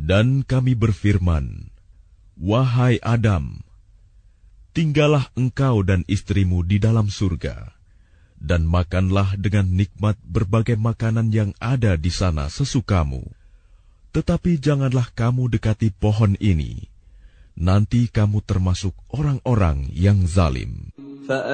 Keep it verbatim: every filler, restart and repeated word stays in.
Dan kami berfirman, "Wahai Adam, tinggallah engkau dan istrimu di dalam surga, dan makanlah dengan nikmat berbagai makanan yang ada di sana sesukamu. Tetapi janganlah kamu dekati pohon ini, nanti kamu termasuk orang-orang yang zalim."